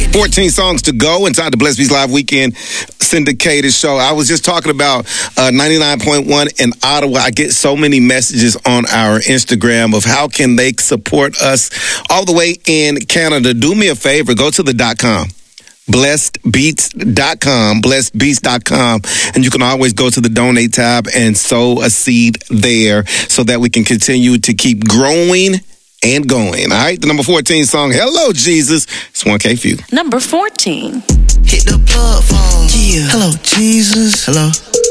14 songs to go inside the Blessed Beats Live Weekend syndicated show. I was just talking about 99.1 in Ottawa. I get so many messages on our Instagram of how can they support us all the way in Canada. Do me a favor, go to the .com. blessedbeats.com, blessedbeats.com, and you can always go to the donate tab and sow a seed there so that we can continue to keep growing and going. All right, the number 14 song, Hello Jesus. It's 1K Few. Number 14. Hit the plug phone. Yeah. Hello Jesus. Hello.